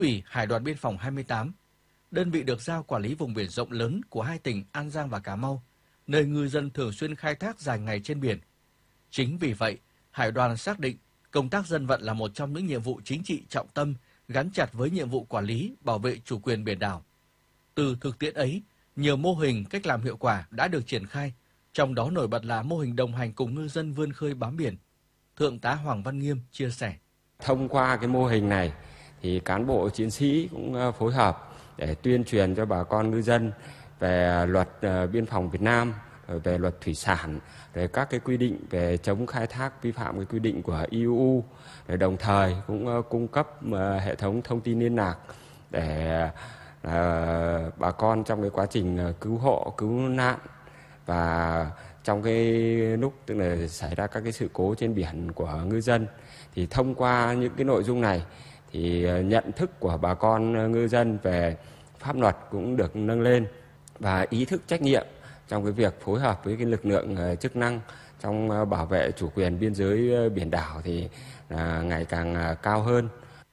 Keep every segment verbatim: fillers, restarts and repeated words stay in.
Ủy Hải đoàn Biên phòng hai mươi tám, đơn vị được giao quản lý vùng biển rộng lớn của hai tỉnh An Giang và Cà Mau, nơi ngư dân thường xuyên khai thác dài ngày trên biển. Chính vì vậy, Hải đoàn xác định công tác dân vận là một trong những nhiệm vụ chính trị trọng tâm gắn chặt với nhiệm vụ quản lý, bảo vệ chủ quyền biển đảo. Từ thực tiễn ấy, nhiều mô hình cách làm hiệu quả đã được triển khai, trong đó nổi bật là mô hình đồng hành cùng ngư dân vươn khơi bám biển. Thượng tá Hoàng Văn Nghiêm chia sẻ. Thông qua cái mô hình này, thì cán bộ chiến sĩ cũng phối hợp để tuyên truyền cho bà con ngư dân về luật biên phòng Việt Nam, về luật thủy sản, về các cái quy định về chống khai thác vi phạm cái quy định của e u, để đồng thời cũng cung cấp hệ thống thông tin liên lạc để à, bà con trong cái quá trình cứu hộ, cứu nạn và trong cái lúc tức là xảy ra các cái sự cố trên biển của ngư dân. Thì thông qua những cái nội dung này thì nhận thức của bà con ngư dân về pháp luật cũng được nâng lên, và ý thức trách nhiệm trong cái việc phối hợp với cái lực lượng chức năng trong bảo vệ chủ quyền biên giới biển đảo thì ngày càng cao hơn.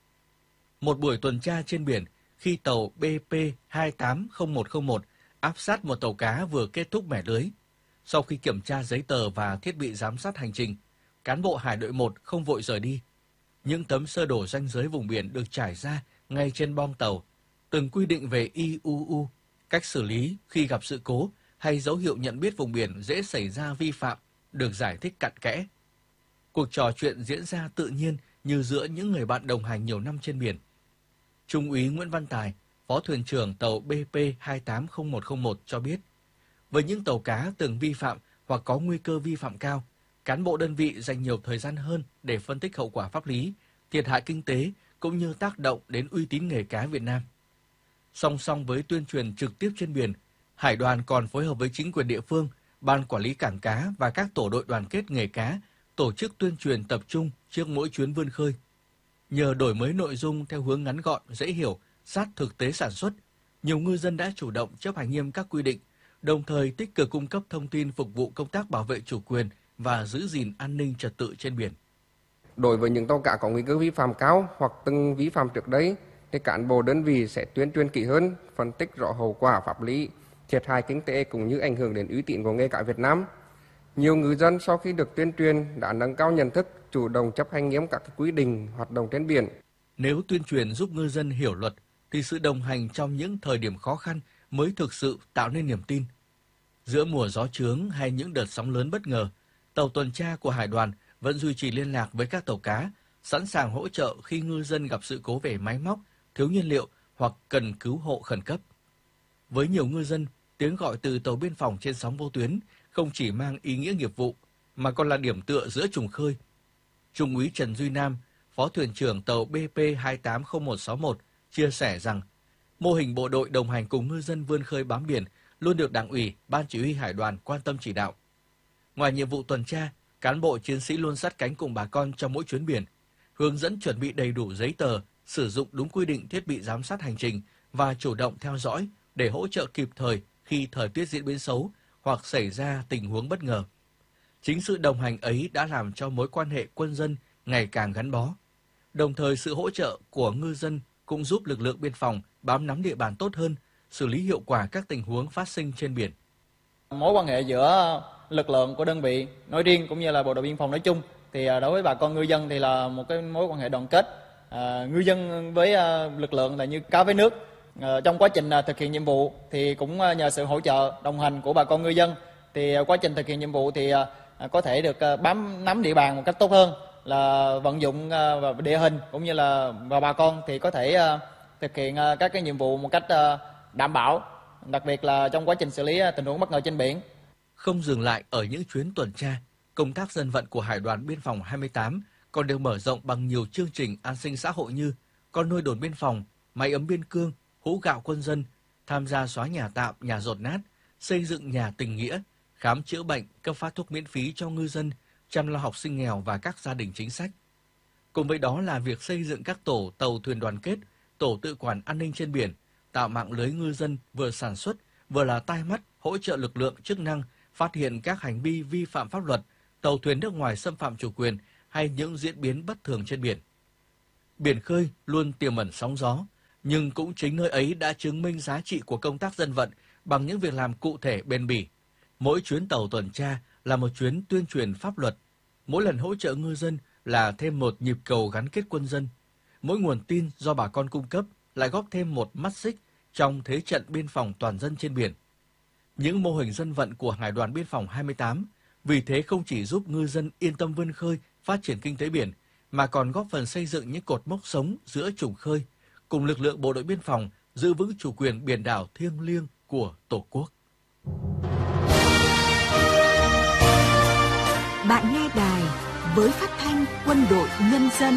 Một buổi tuần tra trên biển khi tàu B P hai tám không một không một áp sát một tàu cá vừa kết thúc mẻ lưới. Sau khi kiểm tra giấy tờ và thiết bị giám sát hành trình, cán bộ Hải đội một không vội rời đi. Những tấm sơ đồ ranh giới vùng biển được trải ra ngay trên bong tàu, từng quy định về e u, cách xử lý khi gặp sự cố hay dấu hiệu nhận biết vùng biển dễ xảy ra vi phạm được giải thích cặn kẽ. Cuộc trò chuyện diễn ra tự nhiên như giữa những người bạn đồng hành nhiều năm trên biển. Trung úy Nguyễn Văn Tài, Phó thuyền trưởng tàu B P hai tám không một không một cho biết, với những tàu cá từng vi phạm hoặc có nguy cơ vi phạm cao, cán bộ đơn vị dành nhiều thời gian hơn để phân tích hậu quả pháp lý, thiệt hại kinh tế cũng như tác động đến uy tín nghề cá Việt Nam. Song song với tuyên truyền trực tiếp trên biển, Hải đoàn còn phối hợp với chính quyền địa phương, ban quản lý cảng cá và các tổ đội đoàn kết nghề cá tổ chức tuyên truyền tập trung trước mỗi chuyến vươn khơi. Nhờ đổi mới nội dung theo hướng ngắn gọn, dễ hiểu, sát thực tế sản xuất, nhiều ngư dân đã chủ động chấp hành nghiêm các quy định, đồng thời tích cực cung cấp thông tin phục vụ công tác bảo vệ chủ quyền và giữ gìn an ninh trật tự trên biển. Đối với những tàu cá có nguy cơ vi phạm cao hoặc từng vi phạm trước đây, thì cán bộ đơn vị sẽ tuyên truyền kỹ hơn, phân tích rõ hậu quả pháp lý, thiệt hại kinh tế cũng như ảnh hưởng đến uy tín của nghề cá Việt Nam. Nhiều ngư dân sau khi được tuyên truyền đã nâng cao nhận thức, chủ động chấp hành nghiêm các quy định hoạt động trên biển. Nếu tuyên truyền giúp ngư dân hiểu luật, thì sự đồng hành trong những thời điểm khó khăn mới thực sự tạo nên niềm tin. Giữa mùa gió chướng hay những đợt sóng lớn bất ngờ, tàu tuần tra của Hải đoàn vẫn duy trì liên lạc với các tàu cá, sẵn sàng hỗ trợ khi ngư dân gặp sự cố về máy móc, thiếu nhiên liệu hoặc cần cứu hộ khẩn cấp. Với nhiều ngư dân, tiếng gọi từ tàu biên phòng trên sóng vô tuyến không chỉ mang ý nghĩa nghiệp vụ, mà còn là điểm tựa giữa trùng khơi. Trung úy Trần Duy Nam, Phó thuyền trưởng tàu B P hai tám không một sáu một, chia sẻ rằng, mô hình bộ đội đồng hành cùng ngư dân vươn khơi bám biển luôn được Đảng ủy, Ban chỉ huy Hải đoàn quan tâm chỉ đạo. Ngoài nhiệm vụ tuần tra, cán bộ chiến sĩ luôn sát cánh cùng bà con trong mỗi chuyến biển, hướng dẫn chuẩn bị đầy đủ giấy tờ, sử dụng đúng quy định thiết bị giám sát hành trình và chủ động theo dõi để hỗ trợ kịp thời khi thời tiết diễn biến xấu hoặc xảy ra tình huống bất ngờ. Chính sự đồng hành ấy đã làm cho mối quan hệ quân dân ngày càng gắn bó. Đồng thời sự hỗ trợ của ngư dân cũng giúp lực lượng biên phòng bám nắm địa bàn tốt hơn, xử lý hiệu quả các tình huống phát sinh trên biển. Mối quan hệ giữa lực lượng của đơn vị nói riêng cũng như là bộ đội biên phòng nói chung thì đối với bà con ngư dân thì là một cái mối quan hệ đoàn kết. À, ngư dân với lực lượng là như cá với nước. À, trong quá trình thực hiện nhiệm vụ thì cũng nhờ sự hỗ trợ đồng hành của bà con ngư dân thì quá trình thực hiện nhiệm vụ thì có thể được bám nắm địa bàn một cách tốt hơn, là vận dụng vào địa hình cũng như là và bà con thì có thể thực hiện các cái nhiệm vụ một cách đảm bảo, đặc biệt là trong quá trình xử lý tình huống bất ngờ trên biển. Không dừng lại ở những chuyến tuần tra, công tác dân vận của Hải đoàn Biên phòng hai mươi tám còn được mở rộng bằng nhiều chương trình an sinh xã hội như con nuôi đồn biên phòng, máy ấm biên cương, hũ gạo quân dân, tham gia xóa nhà tạm, nhà dột nát, xây dựng nhà tình nghĩa, khám chữa bệnh, cấp phát thuốc miễn phí cho ngư dân, chăm lo học sinh nghèo và các gia đình chính sách. Cùng với đó là việc xây dựng các tổ tàu thuyền đoàn kết, tổ tự quản an ninh trên biển, tạo mạng lưới ngư dân vừa sản xuất, vừa là tai mắt hỗ trợ lực lượng chức năng phát hiện các hành vi vi phạm pháp luật, tàu thuyền nước ngoài xâm phạm chủ quyền hay những diễn biến bất thường trên biển. Biển khơi luôn tiềm ẩn sóng gió, Nhưng cũng chính nơi ấy đã chứng minh giá trị của công tác dân vận bằng những việc làm cụ thể bền bỉ. Mỗi chuyến tàu tuần tra là một chuyến tuyên truyền pháp luật. Mỗi lần hỗ trợ ngư dân là thêm một nhịp cầu gắn kết quân dân. Mỗi nguồn tin do bà con cung cấp lại góp thêm một mắt xích trong thế trận biên phòng toàn dân trên biển. Những mô hình dân vận của Hải đoàn Biên phòng hai mươi tám vì thế không chỉ giúp ngư dân yên tâm vươn khơi, phát triển kinh tế biển, mà còn góp phần xây dựng những cột mốc sống giữa trùng khơi, cùng lực lượng bộ đội biên phòng giữ vững chủ quyền biển đảo thiêng liêng của Tổ quốc. Bạn nghe đài với phát thanh Quân đội Nhân dân.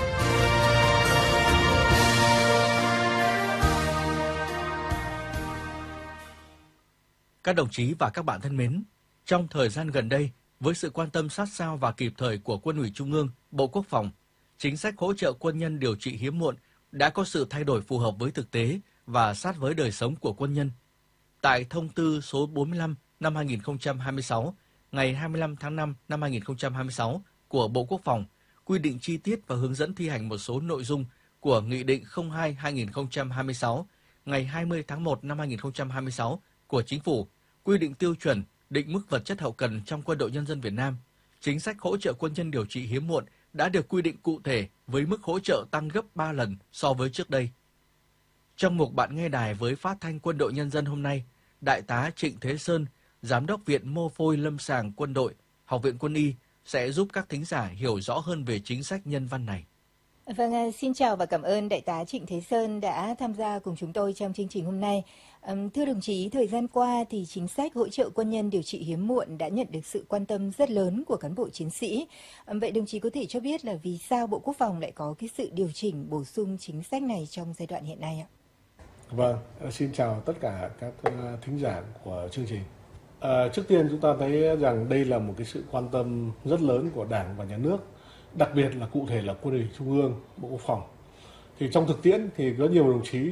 Các đồng chí và các bạn thân mến, trong thời gian gần đây, với sự quan tâm sát sao và kịp thời của Quân ủy Trung ương, Bộ Quốc phòng, chính sách hỗ trợ quân nhân điều trị hiếm muộn đã có sự thay đổi phù hợp với thực tế và sát với đời sống của quân nhân. Tại thông tư số bốn mươi lăm năm hai nghìn không trăm hai mươi sáu, ngày hai mươi lăm tháng năm năm hai nghìn không trăm hai mươi sáu của Bộ Quốc phòng, quy định chi tiết và hướng dẫn thi hành một số nội dung của Nghị định không hai trên hai nghìn không trăm hai mươi sáu, ngày hai mươi tháng một năm hai nghìn không trăm hai mươi sáu của Chính phủ, quy định tiêu chuẩn, định mức vật chất hậu cần trong Quân đội Nhân dân Việt Nam. Chính sách hỗ trợ quân nhân điều trị hiếm muộn đã được quy định cụ thể với mức hỗ trợ tăng gấp ba lần so với trước đây. Trong mục Bạn nghe đài với Phát thanh Quân đội Nhân dân hôm nay, Đại tá Trịnh Thế Sơn, Giám đốc Viện Mô phôi Lâm sàng Quân đội, Học viện Quân y sẽ giúp các thính giả hiểu rõ hơn về chính sách nhân văn này. Vâng, xin chào và cảm ơn Đại tá Trịnh Thế Sơn đã tham gia cùng chúng tôi trong chương trình hôm nay. Thưa đồng chí, thời gian qua thì chính sách hỗ trợ quân nhân điều trị hiếm muộn đã nhận được sự quan tâm rất lớn của cán bộ chiến sĩ. Vậy đồng chí có thể cho biết là vì sao Bộ Quốc phòng lại có cái sự điều chỉnh bổ sung chính sách này trong giai đoạn hiện nay ạ? Vâng, xin chào tất cả các thính giả của chương trình. À, trước tiên chúng ta thấy rằng đây là một cái sự quan tâm rất lớn của Đảng và Nhà nước, đặc biệt là cụ thể là Quân ủy Trung ương, Bộ Quốc phòng. Thì trong thực tiễn thì có nhiều đồng chí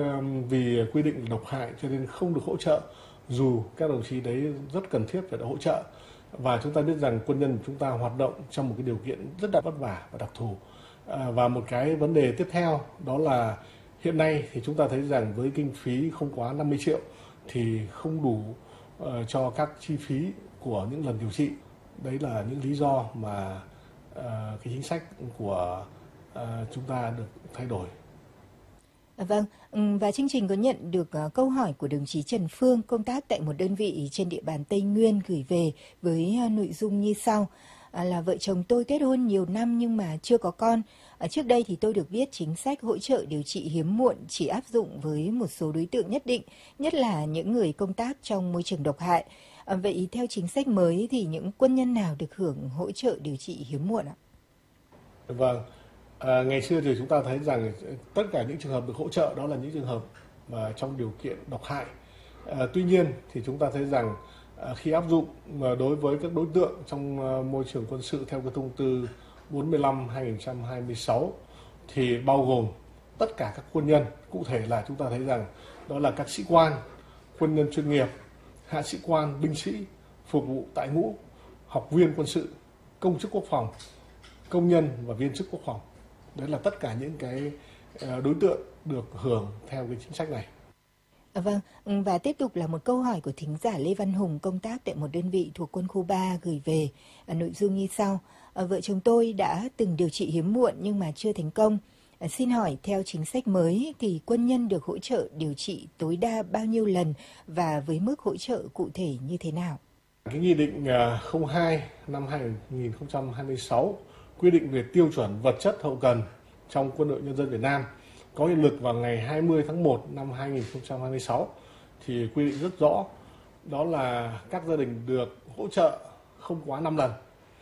vì quy định độc hại cho nên không được hỗ trợ, dù các đồng chí đấy rất cần thiết phải được hỗ trợ. Và chúng ta biết rằng quân nhân của chúng ta hoạt động trong một cái điều kiện rất là vất vả và đặc thù. À, và một cái vấn đề tiếp theo đó là hiện nay thì chúng ta thấy rằng với kinh phí không quá năm mươi triệu thì không đủ uh, cho các chi phí của những lần điều trị. Đấy là những lý do mà uh, cái chính sách của uh, chúng ta được thay đổi. Vâng, và chương trình có nhận được uh, câu hỏi của đồng chí Trần Phương, công tác tại một đơn vị trên địa bàn Tây Nguyên gửi về với uh, nội dung như sau. À, là vợ chồng tôi kết hôn nhiều năm nhưng mà chưa có con. À, trước đây thì tôi được biết chính sách hỗ trợ điều trị hiếm muộn chỉ áp dụng với một số đối tượng nhất định, nhất là những người công tác trong môi trường độc hại. À, vậy theo chính sách mới thì những quân nhân nào được hưởng hỗ trợ điều trị hiếm muộn ạ? Vâng, à, ngày xưa thì chúng ta thấy rằng tất cả những trường hợp được hỗ trợ đó là những trường hợp mà trong điều kiện độc hại. À, tuy nhiên thì chúng ta thấy rằng khi áp dụng đối với các đối tượng trong môi trường quân sự theo cái thông tư bốn mươi lăm trên hai nghìn không trăm hai mươi sáu thì bao gồm tất cả các quân nhân, cụ thể là chúng ta thấy rằng đó là các sĩ quan, quân nhân chuyên nghiệp, hạ sĩ quan, binh sĩ, phục vụ tại ngũ, học viên quân sự, công chức quốc phòng, công nhân và viên chức quốc phòng. Đấy là tất cả những cái đối tượng được hưởng theo cái chính sách này. Vâng, và tiếp tục là một câu hỏi của thính giả Lê Văn Hùng, công tác tại một đơn vị thuộc quân khu ba gửi về. Nội dung như sau: vợ chồng tôi đã từng điều trị hiếm muộn nhưng mà chưa thành công. Xin hỏi theo chính sách mới thì quân nhân được hỗ trợ điều trị tối đa bao nhiêu lần và với mức hỗ trợ cụ thể như thế nào? Cái nghị định không hai năm hai nghìn không trăm hai mươi sáu quy định về tiêu chuẩn vật chất hậu cần trong Quân đội Nhân dân Việt Nam có hiệu lực vào ngày hai mươi tháng một năm hai nghìn không trăm hai mươi sáu thì quy định rất rõ, đó là các gia đình được hỗ trợ không quá năm lần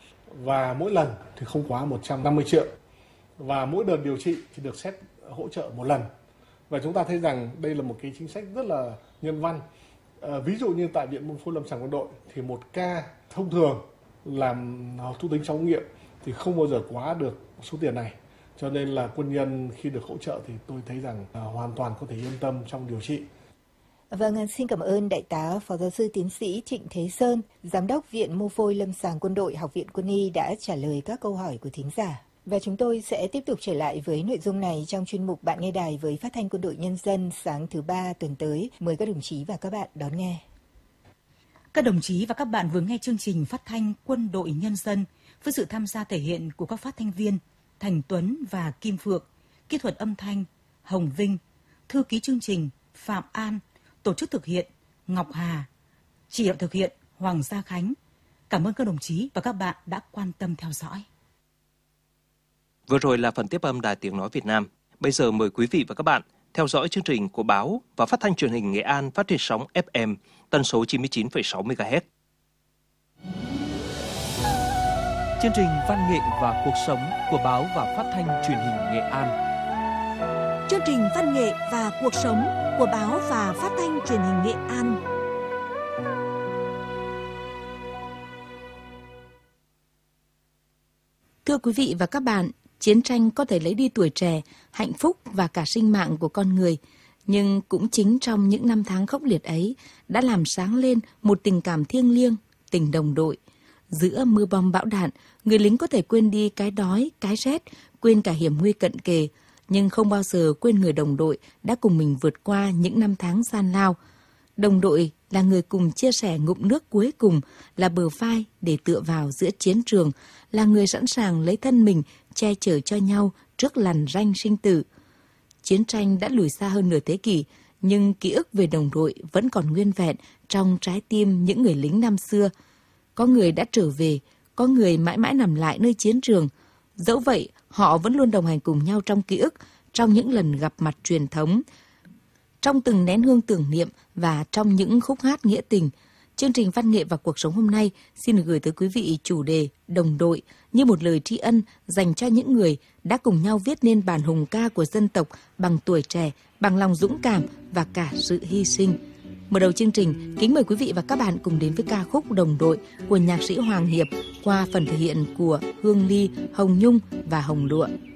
và mỗi lần thì không quá một trăm năm mươi triệu và mỗi đợt điều trị thì được xét hỗ trợ một lần. Và chúng ta thấy rằng đây là một cái chính sách rất là nhân văn. À, ví dụ như tại Viện Mô phôi Lâm sàng Quân đội thì một ca thông thường làm thụ tinh trong ống nghiệm thì không bao giờ quá được số tiền này. Cho nên là quân nhân khi được hỗ trợ thì tôi thấy rằng à, hoàn toàn có thể yên tâm trong điều trị. Vâng, xin cảm ơn Đại tá Phó Giáo sư Tiến sĩ Trịnh Thế Sơn, Giám đốc Viện Mô phôi Lâm sàng Quân đội, Học viện Quân y đã trả lời các câu hỏi của thính giả. Và chúng tôi sẽ tiếp tục trở lại với nội dung này trong chuyên mục Bạn nghe đài với Phát thanh Quân đội Nhân dân sáng thứ ba tuần tới. Mời các đồng chí và các bạn đón nghe. Các đồng chí và các bạn vừa nghe chương trình Phát thanh Quân đội Nhân dân với sự tham gia thể hiện của các phát thanh viên Thành Tuấn và Kim Phượng, kỹ thuật âm thanh Hồng Vinh, thư ký chương trình Phạm An, tổ chức thực hiện Ngọc Hà, chỉ đạo thực hiện Hoàng Gia Khánh. Cảm ơn các đồng chí và các bạn đã quan tâm theo dõi. Vừa rồi là phần tiếp âm Đài Tiếng Nói Việt Nam. Bây giờ mời quý vị và các bạn theo dõi chương trình của báo và phát thanh truyền hình Nghệ An phát trên sóng ép em tần số chín mươi chín phẩy sáu mê ga héc. Chương trình Văn nghệ và cuộc sống của báo và phát thanh truyền hình Nghệ An. Chương trình Văn nghệ và cuộc sống của báo và phát thanh truyền hình Nghệ An. Thưa quý vị và các bạn, chiến tranh có thể lấy đi tuổi trẻ, hạnh phúc và cả sinh mạng của con người. Nhưng cũng chính trong những năm tháng khốc liệt ấy đã làm sáng lên một tình cảm thiêng liêng, tình đồng đội. Giữa mưa bom bão đạn, người lính có thể quên đi cái đói, cái rét, quên cả hiểm nguy cận kề, nhưng không bao giờ quên người đồng đội đã cùng mình vượt qua những năm tháng gian lao. Đồng đội là người cùng chia sẻ ngụm nước cuối cùng, là bờ vai để tựa vào giữa chiến trường, là người sẵn sàng lấy thân mình che chở cho nhau trước lằn ranh sinh tử. Chiến tranh đã lùi xa hơn nửa thế kỷ, nhưng ký ức về đồng đội vẫn còn nguyên vẹn trong trái tim những người lính năm xưa. Có người đã trở về, có người mãi mãi nằm lại nơi chiến trường. Dẫu vậy, họ vẫn luôn đồng hành cùng nhau trong ký ức, trong những lần gặp mặt truyền thống, trong từng nén hương tưởng niệm và trong những khúc hát nghĩa tình. Chương trình Văn nghệ và cuộc sống hôm nay xin được gửi tới quý vị chủ đề Đồng đội như một lời tri ân dành cho những người đã cùng nhau viết nên bản hùng ca của dân tộc bằng tuổi trẻ, bằng lòng dũng cảm và cả sự hy sinh. Mở đầu chương trình, kính mời quý vị và các bạn cùng đến với ca khúc Đồng đội của nhạc sĩ Hoàng Hiệp qua phần thể hiện của Hương Ly, Hồng Nhung và Hồng Lụa.